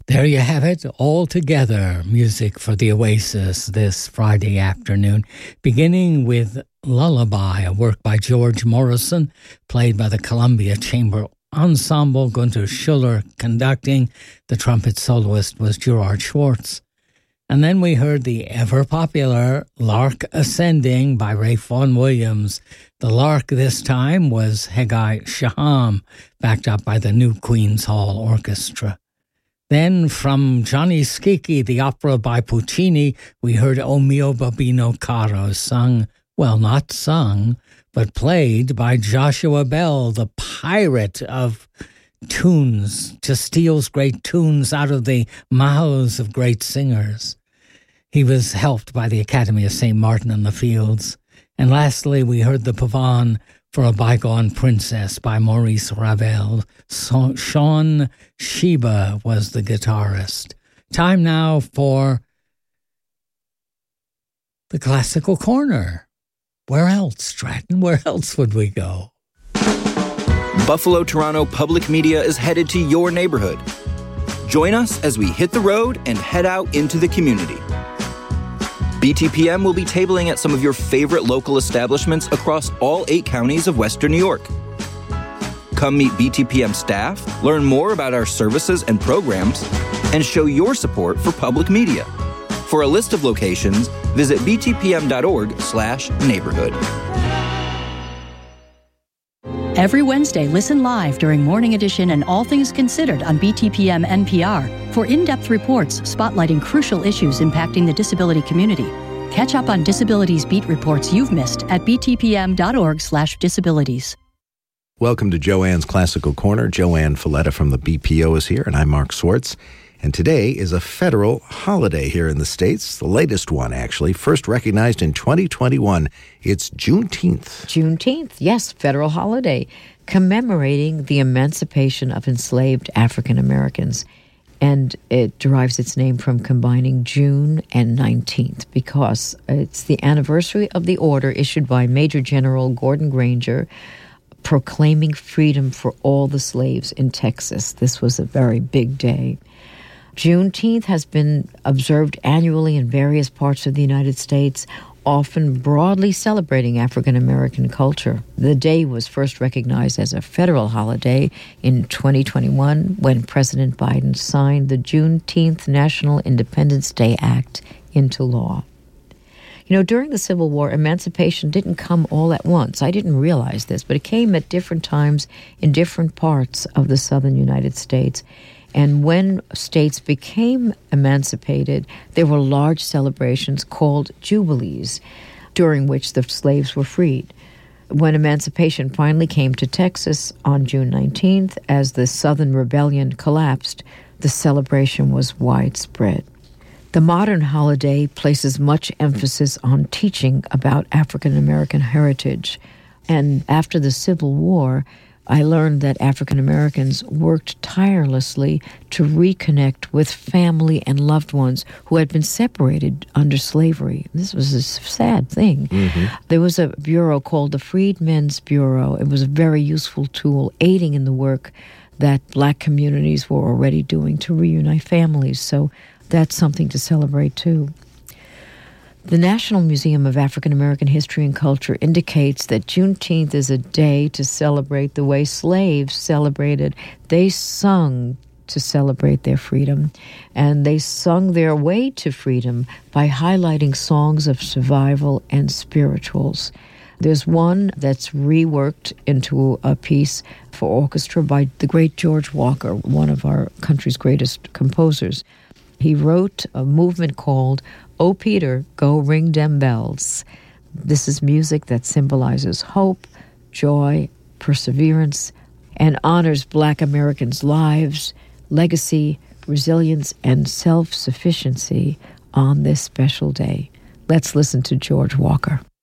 There you have it, all together, music for the Oasis this Friday afternoon, beginning with Lullaby, a work by George Morrison, played by the Columbia Chamber Ensemble, Gunther Schuller conducting. The trumpet soloist was Gerard Schwartz. And then we heard the ever-popular Lark Ascending by Ralph Vaughan Williams. The lark this time was Hegai Shaham, backed up by the New Queen's Hall Orchestra. Then from Johnny Schicchi, the opera by Puccini, we heard O mio babbino caro, sung, well, not sung, but played by Joshua Bell, the pirate of tunes, just steals great tunes out of the mouths of great singers. He was helped by the Academy of St. Martin in the Fields. And lastly, we heard the Pavane for a Bygone Princess by Maurice Ravel. Sean Sheba was the guitarist. Time now for the Classical Corner. Where else, Stratton? Where else would we go? Buffalo Toronto Public Media is headed to your neighborhood. Join us as we hit the road and head out into the community. BTPM will be tabling at some of your favorite local establishments across all 8 counties of Western New York. Come meet BTPM staff, learn more about our services and programs, and show your support for public media. For a list of locations, visit btpm.org/neighborhood. Every Wednesday, listen live during Morning Edition and All Things Considered on BTPM NPR for in-depth reports spotlighting crucial issues impacting the disability community. Catch up on disabilities beat reports you've missed at btpm.org/disabilities. Welcome to Joanne's Classical Corner. Joanne Folletta from the BPO is here, and I'm Mark Swartz. And today is a federal holiday here in the States, the latest one, actually, first recognized in 2021. It's Juneteenth. Juneteenth, yes, federal holiday, commemorating the emancipation of enslaved African Americans. And it derives its name from combining June and 19th because it's the anniversary of the order issued by Major General Gordon Granger proclaiming freedom for all the slaves in Texas. This was a very big day. Juneteenth has been observed annually in various parts of the United States, often broadly celebrating African American culture. The day was first recognized as a federal holiday in 2021 when President Biden signed the Juneteenth National Independence Day Act into law. You know, during the Civil War, emancipation didn't come all at once. I didn't realize this, but it came at different times in different parts of the southern United States. And when states became emancipated, there were large celebrations called jubilees, during which the slaves were freed. When emancipation finally came to Texas on June 19th, as the Southern Rebellion collapsed, the celebration was widespread. The modern holiday places much emphasis on teaching about African American heritage. And after the Civil War, I learned that African Americans worked tirelessly to reconnect with family and loved ones who had been separated under slavery. This was a sad thing. Mm-hmm. There was a bureau called the Freedmen's Bureau. It was a very useful tool aiding in the work that Black communities were already doing to reunite families. So that's something to celebrate too. The National Museum of African American History and Culture indicates that Juneteenth is a day to celebrate the way slaves celebrated. They sung to celebrate their freedom, and they sung their way to freedom by highlighting songs of survival and spirituals. There's one that's reworked into a piece for orchestra by the great George Walker, one of our country's greatest composers. He wrote a movement called "Oh Peter, Go Ring Dem Bells." This is music that symbolizes hope, joy, perseverance, and honors Black Americans' lives, legacy, resilience, and self-sufficiency on this special day. Let's listen to George Walker.